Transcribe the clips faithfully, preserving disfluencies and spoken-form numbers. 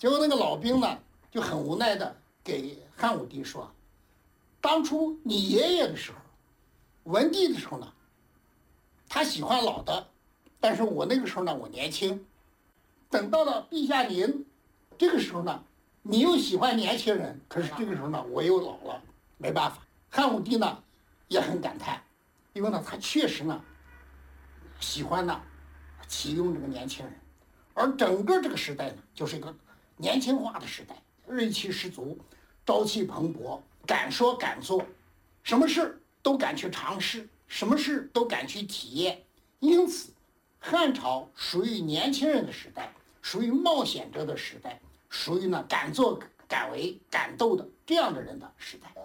结果那个老兵呢就很无奈的给汉武帝说，当初你爷爷的时候，文帝的时候呢，他喜欢老的，但是我那个时候呢我年轻，等到了陛下您这个时候呢，你又喜欢年轻人，可是这个时候呢我又老了，没办法。汉武帝呢也很感叹，因为呢他确实呢喜欢呢启用这个年轻人，而整个这个时代呢就是一个年轻化的时代，锐气十足，朝气蓬勃，敢说敢做，什么事都敢去尝试，什么事都敢去体验。因此汉朝属于年轻人的时代，属于冒险者的时代，属于呢敢做敢为敢斗的这样的人的时代。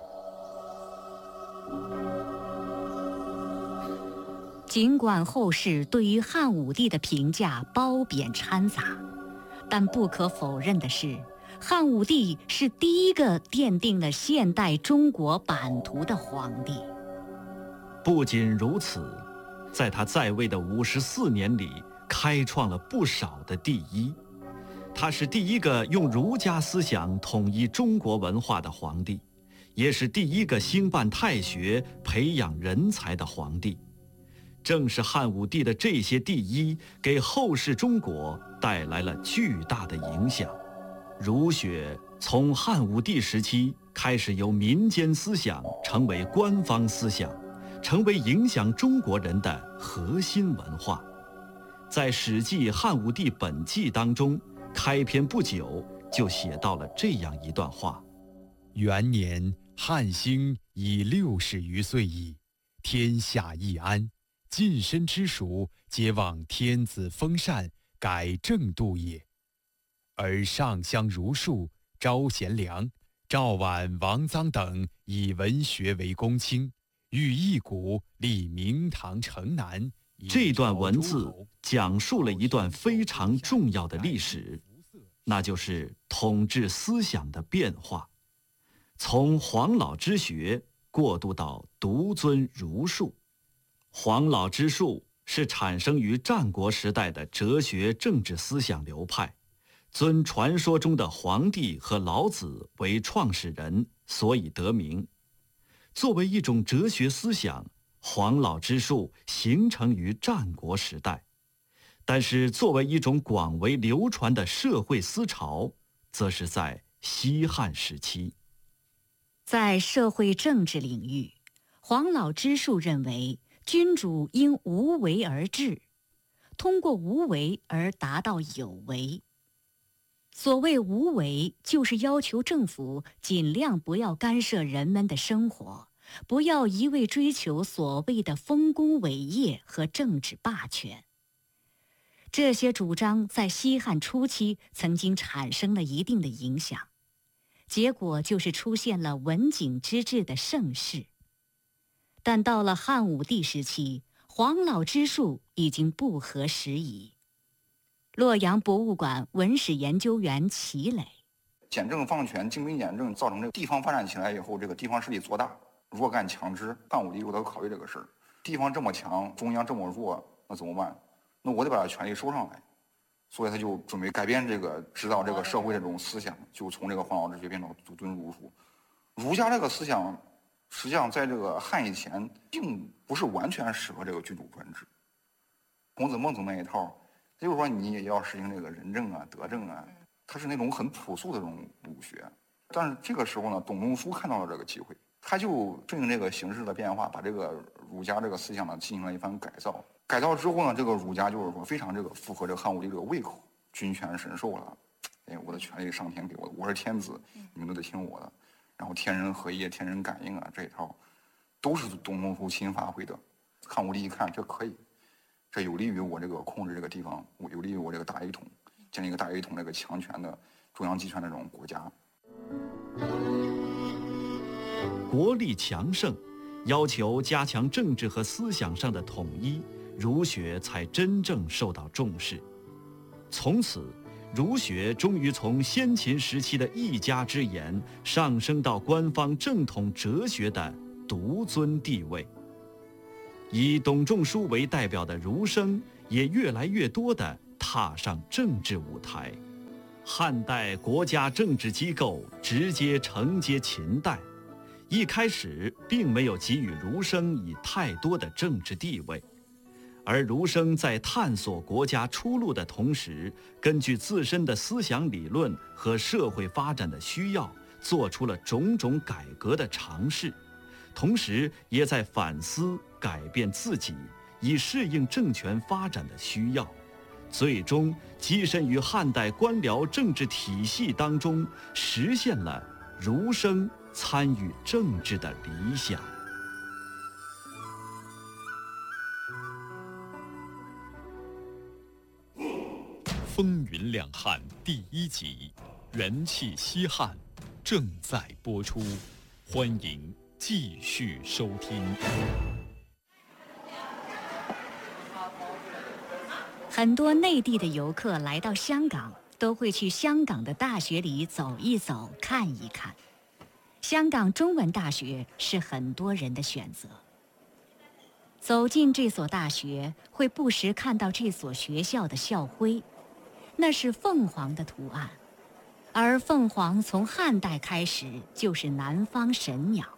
尽管后世对于汉武帝的评价褒贬掺杂，但不可否认的是，汉武帝是第一个奠定了现代中国版图的皇帝。 不仅如此，在他在位的五十四年里，开创了不少的第一。他是第一个用儒家思想统一中国文化的皇帝，也是第一个兴办太学、培养人才的皇帝。正是汉武帝的这些第一，给后世中国带来了巨大的影响。儒学从汉武帝时期开始由民间思想成为官方思想，成为影响中国人的核心文化。在《史记·汉武帝本纪》当中，开篇不久就写到了这样一段话： 元年，汉兴已六十余岁矣，天下易安，近身之属，皆望天子封禅，改正度也。而上相儒术，招贤良、赵绾、王臧等以文学为公卿，欲一古立明堂城南。 这段文字讲述了一段非常重要的历史，那就是统治思想的变化，从黄老之学过渡到独尊儒术。黄老之术是产生于战国时代的哲学政治思想流派，尊传说中的黄帝和老子为创始人，所以得名。作为一种哲学思想，黄老之术形成于战国时代，但是作为一种广为流传的社会思潮，则是在西汉时期。 在社会政治领域，黄老之术认为君主应无为而治，通过无为而达到有为。所谓无为，就是要求政府尽量不要干涉人们的生活，不要一味追求所谓的丰功伟业和政治霸权。这些主张在西汉初期曾经产生了一定的影响，结果就是出现了文景之治的盛世。但到了汉武帝时期，黄老之术已经不合时宜。洛阳博物馆文史研究员齐磊： 简政放权、精兵简政，造成这个地方发展起来以后，这个地方势力做大，弱干强支。汉武帝有他考虑这个事儿，地方这么强，中央这么弱，那怎么办？那我得把他权力收上来，所以他就准备改变这个指导这个社会的这种思想，就从这个黄老之学变成独尊儒术。儒家这个思想，实际上在这个汉以前，并不是完全适合这个君主专制。孔子、孟子那一套，就是说你也要实行这个仁政啊、德政啊，它是那种很朴素的这种儒学。但是这个时候呢，董仲舒看到了这个机会，他就顺应这个形势的变化，把这个儒家这个思想呢进行了一番改造。改造之后呢，这个儒家就是说非常这个符合这个汉武帝这个胃口，君权神授了，哎，我的权力上天给我的，我是天子，你们都得听我的。然后天人合一、天人感应啊，这一套都是董仲舒亲发挥的。汉武帝一看，这可以，这有利于我这个控制这个地方，有利于我这个大一统，建立一个大一统这个强权的中央集权的这种国家。 国力强盛，要求加强政治和思想上的统一，儒学才真正受到重视。从此，儒学终于从先秦时期的一家之言上升到官方正统哲学的独尊地位。以董仲舒为代表的儒生也越来越多地踏上政治舞台。 汉代国家政治机构直接承接秦代，一开始并没有给予儒生以太多的政治地位，而儒生在探索国家出路的同时，根据自身的思想理论和社会发展的需要，做出了种种改革的尝试，同时也在反思改变自己，以适应政权发展的需要，最终跻身于汉代官僚政治体系当中，实现了儒生参与政治的理想。 风云两汉第一集，元气西汉，正在播出，欢迎继续收听。 很多内地的游客来到香港，都会去香港的大学里走一走、看一看。香港中文大学是很多人的选择。走进这所大学，会不时看到这所学校的校徽，那是凤凰的图案，而凤凰从汉代开始就是南方神鸟。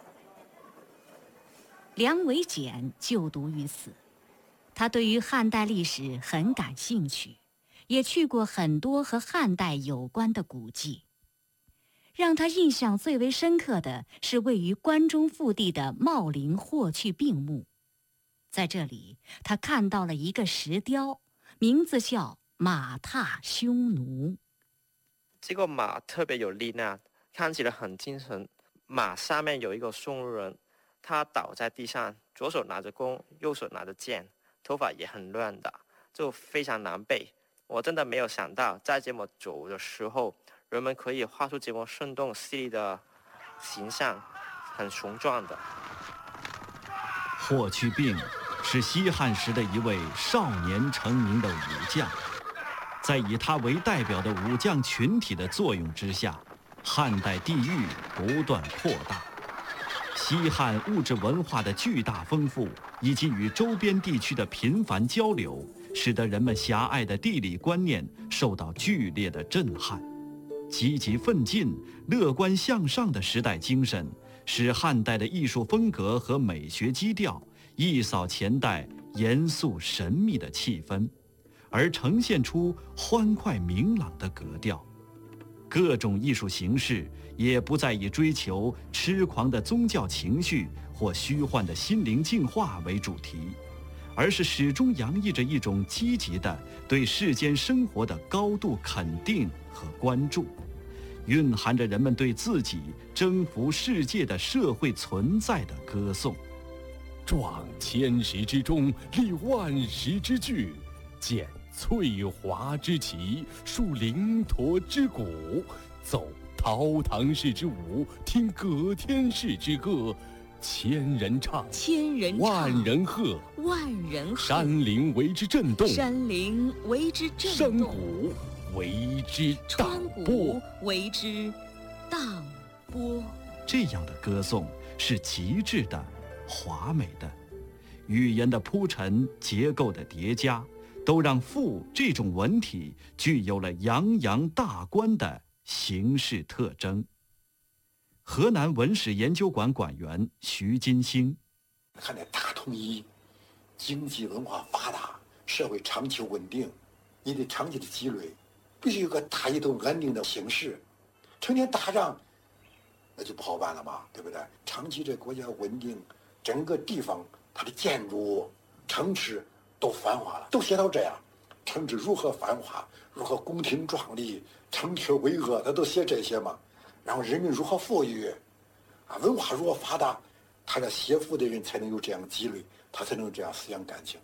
梁维简就读于此。他对于汉代历史很感兴趣，也去过很多和汉代有关的古迹。让他印象最为深刻的是位于关中腹地的茂陵霍去病墓。在这里，他看到了一个石雕，名字叫马踏匈奴。 这个马特别有力量，看起来很精神。马上面有一个匈奴人，他倒在地上，左手拿着弓，右手拿着剑，头发也很乱的，就非常难背。我真的没有想到，在这么久的时候，人们可以画出这么生动犀利的形象，很雄壮的。 霍去病是西汉时的一位少年成名的武将，在以他为代表的武将群体的作用之下，汉代地域不断扩大。西汉物质文化的巨大丰富，以及与周边地区的频繁交流，使得人们狭隘的地理观念受到剧烈的震撼。积极奋进、乐观向上的时代精神，使汉代的艺术风格和美学基调一扫前代严肃神秘的气氛，而呈现出欢快明朗的格调。各种艺术形式也不再以追求痴狂的宗教情绪或虚幻的心灵净化为主题，而是始终洋溢着一种积极的对世间生活的高度肯定和关注，蕴含着人们对自己征服世界的社会存在的歌颂。 壮千石之中，立万石之巨，见翠华之旗，树灵驼之鼓，奏陶唐氏之舞，听葛天氏之歌。千人唱， 千人唱， 万人喝， 万人喝。 山林为之震动， 山林为之震山动。 谷为之荡川波谷。为之荡波。 这样的歌颂是极致的、华美的，语言的铺陈、结构的叠加，都让赋这种文体具有了洋洋大观的形式特征。河南文史研究馆馆员徐金星： 看来大统一，经济文化发达，社会长期稳定，你得长期的积累，必须有个大一统安定的形势。成天打仗，那就不好办了嘛，对不对？长期这国家稳定，整个地方它的建筑、城池都繁华了，都写到这样，城池如何繁华，如何宫廷壮丽，城阙巍峨，他都写这些嘛。然后人民如何富裕，啊，文化如何发达，他这写赋的人才能有这样积累，他才能有这样思想感情。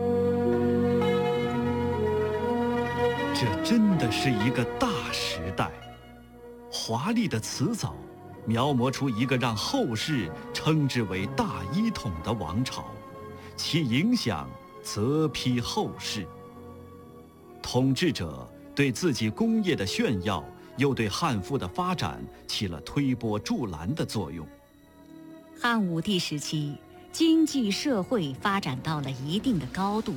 这真的是一个大时代，华丽的辞藻描摹出一个让后世称之为大一统的王朝，其影响泽披后世。统治者对自己功业的炫耀，又对汉赋的发展起了推波助澜的作用。 汉武帝时期，经济社会发展到了一定的高度，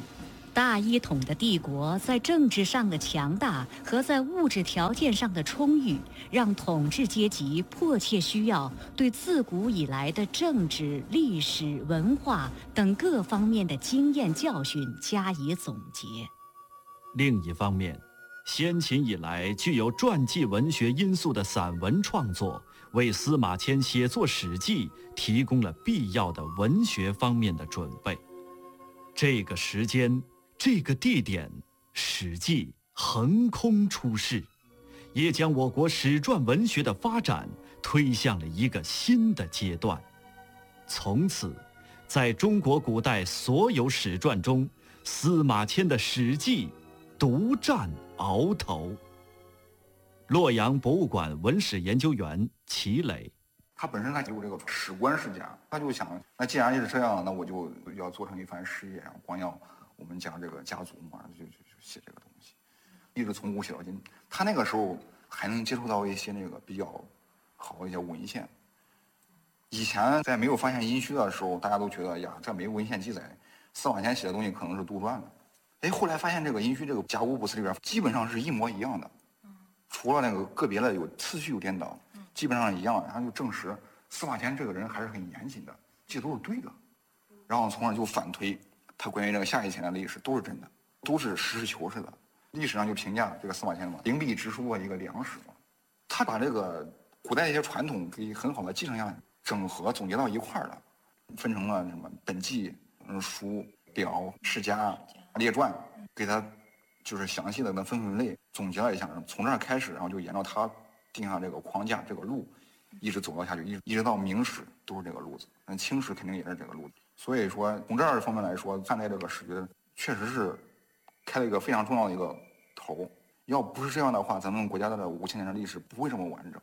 大一统的帝国在政治上的强大和在物质条件上的充裕，让统治阶级迫切需要对自古以来的政治、历史、文化等各方面的经验教训加以总结。 另一方面，先秦以来具有传记文学因素的散文创作，为司马迁写作《史记》提供了必要的文学方面的准备。这个时间，这个地点，《史记》横空出世，也将我国史传文学的发展推向了一个新的阶段。从此，在中国古代所有史传中，司马迁的《史记》独占鳌头。洛阳博物馆文史研究员齐磊， 他本身他就是这个史官世家，他就想，那既然是这样，那我就要做成一番事业，然后光耀我们家这个家族嘛，就就就写这个东西，一直从古写到今。他那个时候还能接触到一些那个比较好的一些文献。以前在没有发现殷墟的时候，大家都觉得呀，这没有文献记载，司马迁写的东西可能是杜撰的。哎，后来发现这个殷墟这个甲骨卜辞里边基本上是一模一样的，除了那个个别的有次序有颠倒，基本上一样。然后就证实司马迁这个人还是很严谨的，这都是对的。然后从而就反推他关于这个夏以前的历史都是真的，都是实事求是的。历史上就评价这个司马迁嘛，灵璧直书的一个良史嘛，他把这个古代一些传统可以很好的继承下来，整合总结到一块儿了，分成了什么本纪、嗯书、表、世家、列传，给他就是详细的分分类，总结了一下，从这儿开始，然后就沿着他定下这个框架、这个路，一直走到下去，一直一直到明史都是这个路子，那清史肯定也是这个路子。所以说，从这儿方面来说，看待这个史学确实是开了一个非常重要的一个头。要不是这样的话，咱们国家的五千年的历史不会这么完整。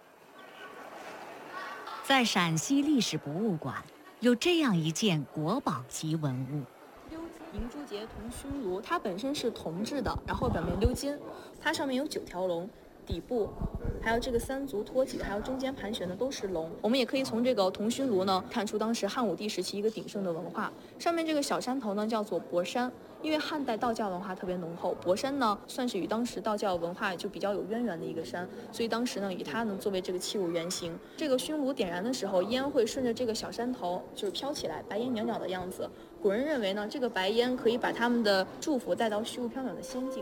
在陕西历史博物馆，有这样一件国宝级文物。 银珠节铜熏炉，它本身是铜制的，然后表面鎏金，它上面有九条龙，底部还有这个三足托起的，还有中间盘旋的都是龙。我们也可以从这个铜熏炉呢看出当时汉武帝时期一个鼎盛的文化。上面这个小山头呢叫做博山，因为汉代道教文化特别浓厚，博山呢算是与当时道教文化就比较有渊源的一个山，所以当时呢以它呢作为这个器物原型。这个熏炉点燃的时候，烟会顺着这个小山头就是飘起来，白烟袅袅的样子。古人认为呢，这个白烟可以把他们的祝福带到虚无缥缈的仙境。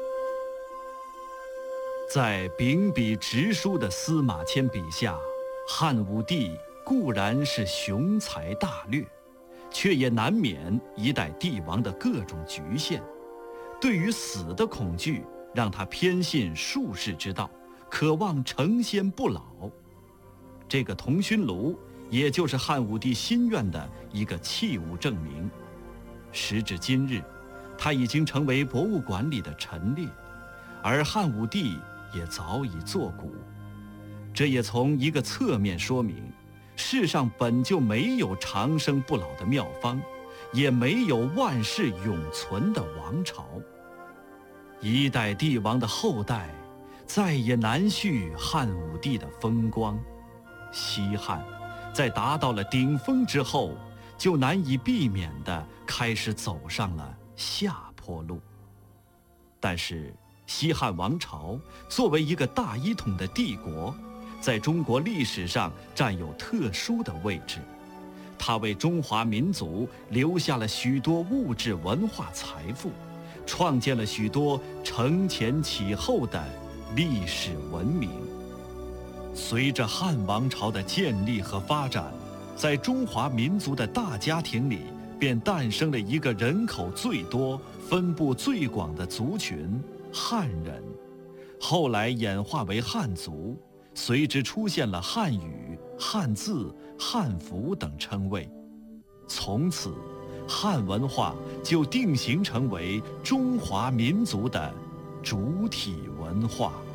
在秉笔直书的司马迁笔下，汉武帝固然是雄才大略，却也难免一代帝王的各种局限。对于死的恐惧，让他偏信术士之道，渴望成仙不老。这个铜熏炉，也就是汉武帝心愿的一个器物证明。时至今日，它已经成为博物馆里的陈列，而汉武帝也早已作古。这也从一个侧面说明，世上本就没有长生不老的妙方，也没有万世永存的王朝。一代帝王的后代，再也难续汉武帝的风光。西汉在达到了顶峰之后，就难以避免地开始走上了下坡路。但是西汉王朝作为一个大一统的帝国，在中国历史上占有特殊的位置。它为中华民族留下了许多物质文化财富，创建了许多承前启后的历史文明。随着汉王朝的建立和发展，在中华民族的大家庭里，便诞生了一个人口最多、分布最广的族群——汉人。后来演化为汉族，随之出现了汉语、汉字、汉服等称谓。从此，汉文化就定型成为中华民族的主体文化。